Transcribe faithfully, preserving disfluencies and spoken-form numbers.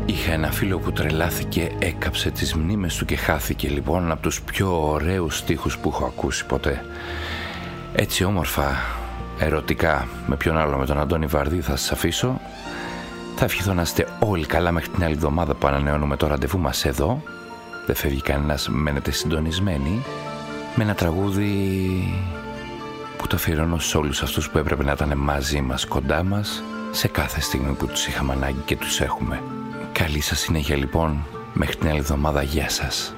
Είχα ένα φίλο που τρελάθηκε, έκαψε τις μνήμες του και χάθηκε λοιπόν από τους πιο ωραίους στίχους που έχω ακούσει ποτέ. Έτσι όμορφα, ερωτικά, με ποιον άλλο, με τον Αντώνη Βαρδί θα σας αφήσω. Θα ευχηθώ να είστε όλοι καλά μέχρι την άλλη εβδομάδα που ανανεώνουμε το ραντεβού μας εδώ. Δεν φεύγει κανένας, μένετε συντονισμένοι με ένα τραγούδι που το αφιερώνω σε όλους αυτούς που έπρεπε να ήταν μαζί μας, κοντά μας, σε κάθε στιγμή που τους είχαμε ανάγκη και τους έχουμε. Καλή σας συνέχεια λοιπόν, μέχρι την άλλη εβδομάδα, γεια σας.